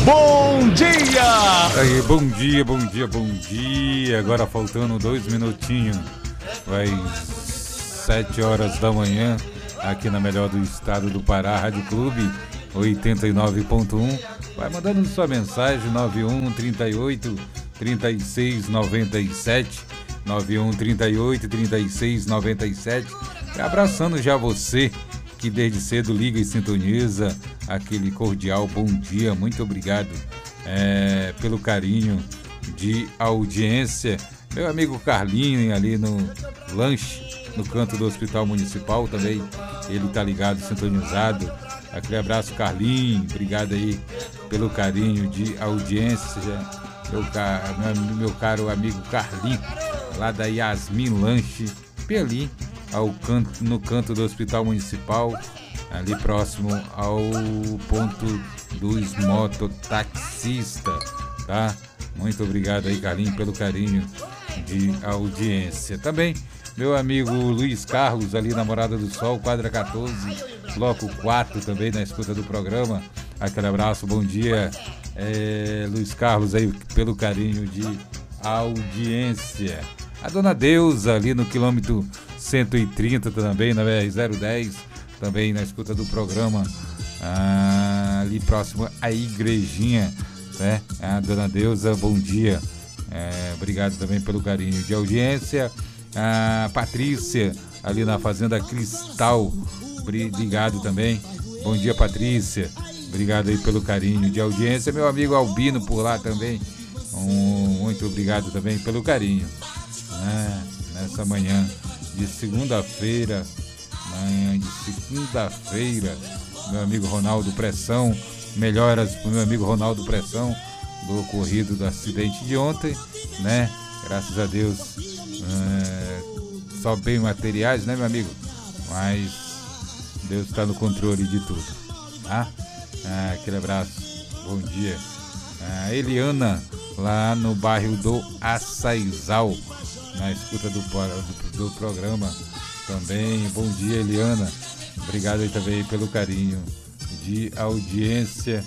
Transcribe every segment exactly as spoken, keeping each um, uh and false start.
Bom dia! Aí, bom dia, bom dia, bom dia. Agora faltando dois minutinhos. Vai sete horas da manhã, aqui na melhor do estado do Pará, Rádio Clube oitenta e nove ponto um. Vai mandando sua mensagem, nove um trinta e oito, trinta e seis noventa e sete. nove um trinta e oito, trinta e seis noventa e sete. E abraçando já você que desde cedo liga e sintoniza, aquele cordial bom dia, muito obrigado é, pelo carinho de audiência. Meu amigo Carlinho ali no lanche, no canto do Hospital Municipal também, ele tá ligado, sintonizado. Aquele abraço, Carlinho, obrigado aí pelo carinho de audiência, meu, meu, meu caro amigo Carlinho, lá da Yasmin Lanche, ali ao canto, no canto do Hospital Municipal, ali próximo ao ponto dos mototaxistas, tá? Muito obrigado aí, Carlinhos, pelo carinho de audiência. Também meu amigo Luiz Carlos, ali na Morada do Sol, quadra catorze, bloco quatro, também na escuta do programa. Aquele abraço, bom dia, é, Luiz Carlos aí, pelo carinho de audiência. A dona Deusa, ali no quilômetro cento e trinta também, na B R zero dez, também na escuta do programa, ah, ali próximo à igrejinha, né? A dona Deusa, bom dia, é, obrigado também pelo carinho de audiência. A Patrícia, ali na Fazenda Cristal, obrigado também, bom dia, Patrícia, obrigado aí pelo carinho de audiência. Meu amigo Albino por lá também, um, muito obrigado também pelo carinho. É, nessa manhã de segunda-feira, manhã de segunda-feira, meu amigo Ronaldo Pressão, melhoras pro meu amigo Ronaldo Pressão, do ocorrido do acidente de ontem, né? Graças a Deus, é, só bem materiais, né, meu amigo? Mas Deus está no controle de tudo, tá? Ah, aquele abraço, bom dia. A Eliana, lá no bairro do Açaizal, na escuta do, do, do programa também. Bom dia, Eliana, obrigado aí também pelo carinho de audiência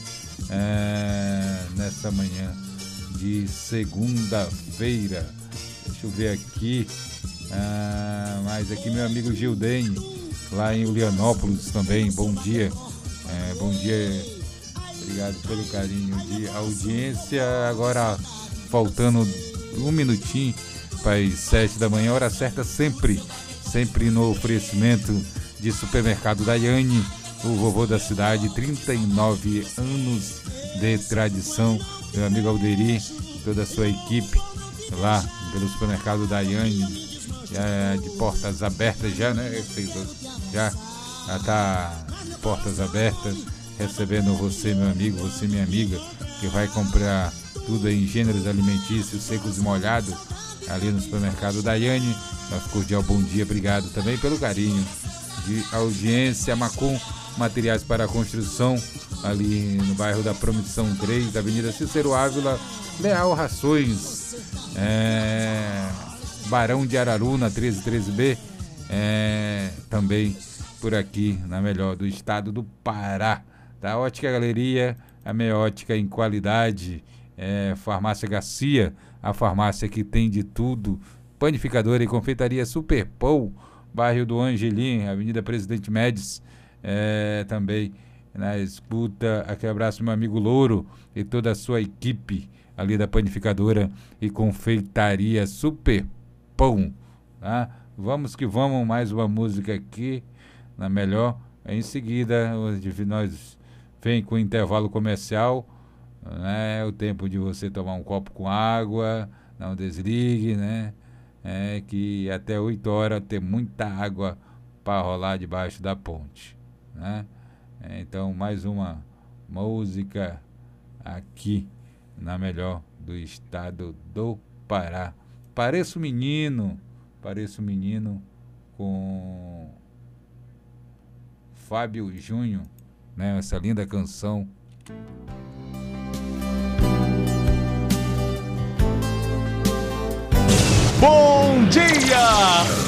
é, nessa manhã de segunda-feira. Deixa eu ver aqui, ah, mais aqui meu amigo Gildene, lá em Ulianópolis também, bom dia, é, bom dia, obrigado pelo carinho de audiência. Agora faltando um minutinho para as sete da manhã, hora certa sempre, sempre no oferecimento de Supermercado Daiane, o vovô da cidade, trinta e nove anos de tradição, meu amigo Alderi, toda a sua equipe lá pelo Supermercado Daiane, já de portas abertas já, né? Já, já tá de portas abertas, recebendo você, meu amigo, você, minha amiga, que vai comprar tudo aí em gêneros alimentícios, secos e molhados, ali no Supermercado Daiane. Nosso cordial bom dia, obrigado também pelo carinho de audiência. Macum, materiais para construção, ali no bairro da Promissão três, Avenida Cícero Ávila, Leal Rações, é, Barão de Araru, na treze treze B, é, também por aqui, na melhor do estado do Pará. Da Ótica Galeria, a melhor ótica em qualidade, é, Farmácia Garcia, a farmácia que tem de tudo, panificadora e confeitaria Super Pão, bairro do Angelim, Avenida Presidente Médici, é, também na escuta. Aquele abraço do meu amigo Louro e toda a sua equipe ali da panificadora e confeitaria Super Pão, tá? Vamos que vamos, mais uma música aqui na melhor. Em seguida, hoje nós vem com o intervalo comercial, né? É o tempo de você tomar um copo com água, não desligue, né? É que até oito horas tem muita água para rolar debaixo da ponte, né? É, então, mais uma música aqui na melhor do estado do Pará. Pareço menino, pareço menino com Fábio Júnior, né? Essa linda canção. Bom dia!